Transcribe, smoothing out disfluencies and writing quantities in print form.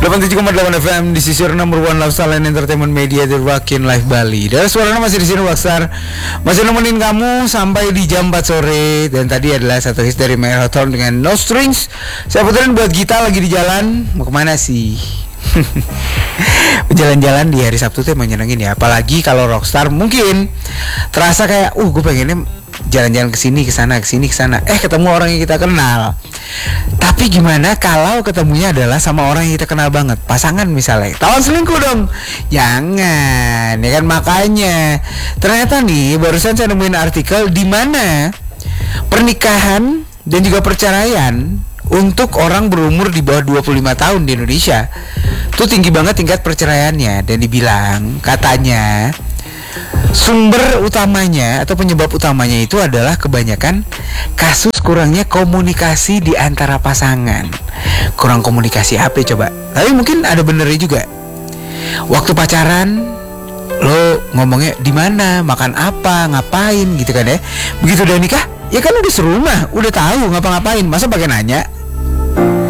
87,8 FM di sisir number one lifestyle and entertainment media The Rockin' Live Bali. Dan suaranya masih di sini Rockstar, masih nemenin kamu sampai di jam 4 sore. Dan tadi adalah satu hits dari Marathon dengan No Strings. Saya puterin buat Gita lagi di jalan. Mau kemana sih? Jalan-jalan di hari Sabtu tuh menyenengin ya. Apalagi kalau Rockstar mungkin terasa kayak gue pengennya jalan-jalan kesini kesana ketemu orang yang kita kenal. Tapi gimana kalau ketemunya adalah sama orang yang kita kenal banget, pasangan misalnya, tawan selingkuh dong? Jangan, ya kan. Makanya ternyata nih barusan saya nemuin artikel di mana pernikahan dan juga perceraian untuk orang berumur di bawah 25 tahun di Indonesia tuh tinggi banget tingkat perceraiannya. Dan dibilang katanya sumber utamanya atau penyebab utamanya itu adalah kebanyakan kasus kurangnya komunikasi di antara pasangan. Kurang komunikasi apa coba? Tapi mungkin ada benernya juga. Waktu pacaran lo ngomongnya di mana, makan apa, ngapain gitu kan ya. Begitu udah nikah, ya kan udah serumah, udah tahu ngapa-ngapain. Masa pakai nanya?